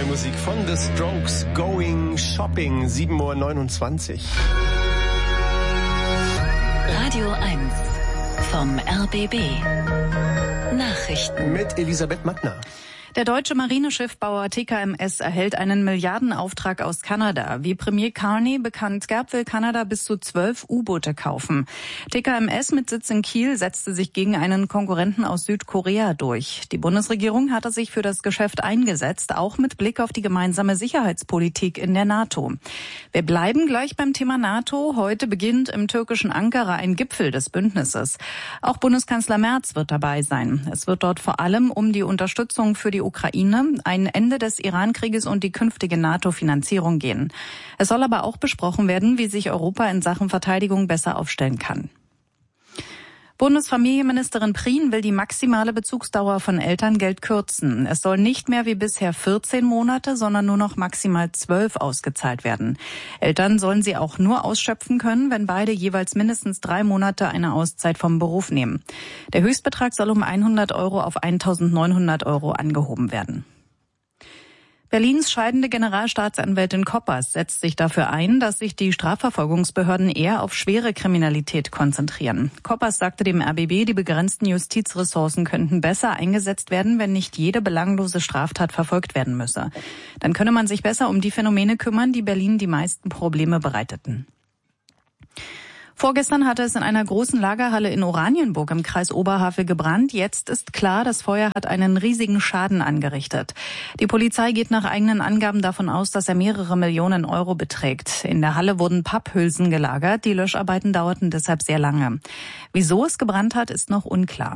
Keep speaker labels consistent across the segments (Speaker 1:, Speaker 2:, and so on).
Speaker 1: neue Musik von The Strokes, Going Shopping, 7:29 Uhr.
Speaker 2: Radio 1 vom RBB. Nachrichten
Speaker 1: Mit Elisabeth Magner.
Speaker 3: Der deutsche Marineschiffbauer TKMS erhält einen Milliardenauftrag aus Kanada. Wie Premier Carney bekannt gab, will Kanada bis zu 12 U-Boote kaufen. TKMS mit Sitz in Kiel setzte sich gegen einen Konkurrenten aus Südkorea durch. Die Bundesregierung hatte sich für das Geschäft eingesetzt, auch mit Blick auf die gemeinsame Sicherheitspolitik in der NATO. Wir bleiben gleich beim Thema NATO. Heute beginnt im türkischen Ankara ein Gipfel des Bündnisses. Auch Bundeskanzler Merz wird dabei sein. Es wird dort vor allem um die Unterstützung für die Ukraine, ein Ende des Iran-Krieges und die künftige NATO-Finanzierung gehen. Es soll aber auch besprochen werden, wie sich Europa in Sachen Verteidigung besser aufstellen kann. Bundesfamilienministerin Prien will die maximale Bezugsdauer von Elterngeld kürzen. Es soll nicht mehr wie bisher 14 Monate, sondern nur noch maximal 12 ausgezahlt werden. Eltern sollen sie auch nur ausschöpfen können, wenn beide jeweils mindestens 3 Monate eine Auszeit vom Beruf nehmen. Der Höchstbetrag soll um 100 € auf 1.900 € angehoben werden. Berlins scheidende Generalstaatsanwältin Koppers setzt sich dafür ein, dass sich die Strafverfolgungsbehörden eher auf schwere Kriminalität konzentrieren. Koppers sagte dem RBB, die begrenzten Justizressourcen könnten besser eingesetzt werden, wenn nicht jede belanglose Straftat verfolgt werden müsse. Dann könne man sich besser um die Phänomene kümmern, die Berlin die meisten Probleme bereiteten. Vorgestern hatte es in einer großen Lagerhalle in Oranienburg im Kreis Oberhavel gebrannt. Jetzt ist klar, das Feuer hat einen riesigen Schaden angerichtet. Die Polizei geht nach eigenen Angaben davon aus, dass er mehrere Millionen Euro beträgt. In der Halle wurden Papphülsen gelagert. Die Löscharbeiten dauerten deshalb sehr lange. Wieso es gebrannt hat, ist noch unklar.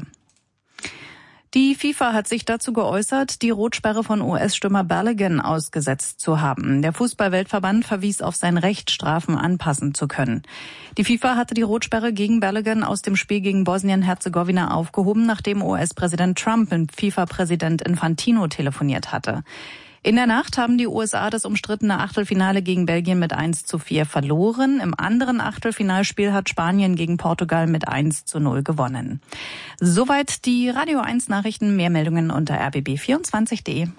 Speaker 3: Die FIFA hat sich dazu geäußert, die Rotsperre von US-Stürmer Balogun ausgesetzt zu haben. Der Fußball-Weltverband verwies auf sein Recht, Strafen anpassen zu können. Die FIFA hatte die Rotsperre gegen Balogun aus dem Spiel gegen Bosnien-Herzegowina aufgehoben, nachdem US-Präsident Trump mit FIFA-Präsident Infantino telefoniert hatte. In der Nacht haben die USA das umstrittene Achtelfinale gegen Belgien mit 1:4 verloren. Im anderen Achtelfinalspiel hat Spanien gegen Portugal mit 1:0 gewonnen. Soweit die Radio 1 Nachrichten. Mehr Meldungen unter rbb24.de.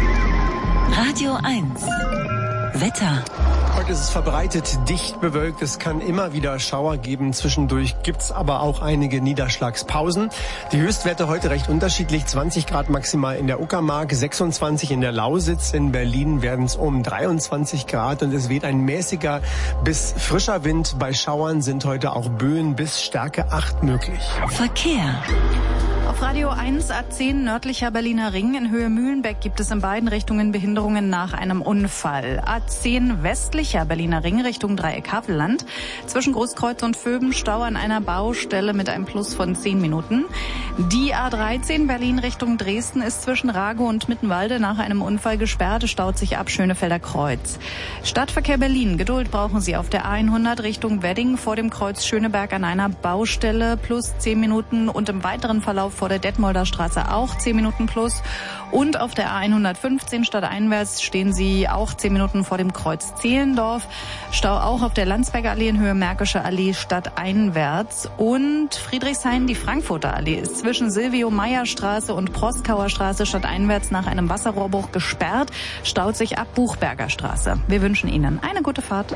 Speaker 2: Radio 1 Wetter.
Speaker 1: Heute ist es verbreitet dicht bewölkt. Es kann immer wieder Schauer geben. Zwischendurch gibt's aber auch einige Niederschlagspausen. Die Höchstwerte heute recht unterschiedlich. 20 Grad maximal in der Uckermark, 26 in der Lausitz. In Berlin werden es um 23 Grad und es weht ein mäßiger bis frischer Wind. Bei Schauern sind heute auch Böen bis Stärke 8 möglich.
Speaker 2: Verkehr.
Speaker 3: Auf Radio 1 A10 nördlicher Berliner Ring in Höhe Mühlenbeck gibt es in beiden Richtungen Behinderungen nach einem Unfall. A10 westlicher Berliner Ring Richtung Dreieck Havelland. Zwischen Großkreuz und Vöben Stau an einer Baustelle mit einem Plus von 10 Minuten. Die A13 Berlin Richtung Dresden ist zwischen Rago und Mittenwalde nach einem Unfall gesperrt. Staut sich ab Schönefelder Kreuz. Stadtverkehr Berlin. Geduld brauchen Sie auf der A100 Richtung Wedding vor dem Kreuz Schöneberg an einer Baustelle plus 10 Minuten und im weiteren Verlauf vor der Detmolder Straße auch 10 Minuten plus. Und auf der A115 stadteinwärts stehen Sie auch 10 Minuten vor dem Kreuz Zehlendorf. Stau auch auf der Landsberger Allee in Höhe Märkische Allee stadteinwärts. Und Friedrichshain, die Frankfurter Allee, ist zwischen Silvio-Meyer-Straße und Proskauer Straße stadteinwärts nach einem Wasserrohrbruch gesperrt. Staut sich ab Buchberger Straße. Wir wünschen Ihnen eine gute Fahrt.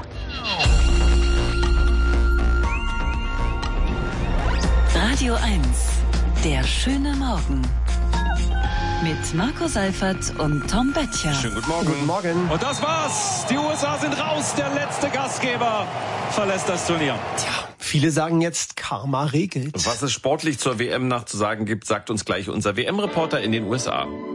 Speaker 2: Radio 1 Der schöne Morgen. Mit Marco Seifert und Tom Böttcher.
Speaker 4: Schönen guten Morgen.
Speaker 1: Guten Morgen.
Speaker 4: Und das war's. Die USA sind raus. Der letzte Gastgeber verlässt das Turnier.
Speaker 1: Tja, viele sagen jetzt, Karma regelt.
Speaker 4: Was es sportlich zur WM nachzusagen gibt, sagt uns gleich unser WM-Reporter in den USA.